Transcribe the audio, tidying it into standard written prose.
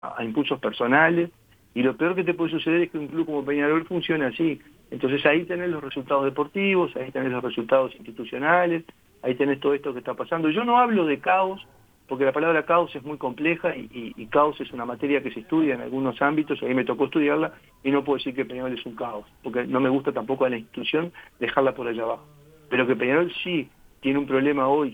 a impulsos personales, y lo peor que te puede suceder es que un club como Peñarol funcione así. Entonces ahí tenés los resultados deportivos, ahí tenés los resultados institucionales, ahí tenés todo esto que está pasando. Yo no hablo de caos, porque la palabra caos es muy compleja y caos es una materia que se estudia en algunos ámbitos, a mí me tocó estudiarla y no puedo decir que Peñarol es un caos, porque no me gusta tampoco a la institución dejarla por allá abajo. Pero que Peñarol sí tiene un problema hoy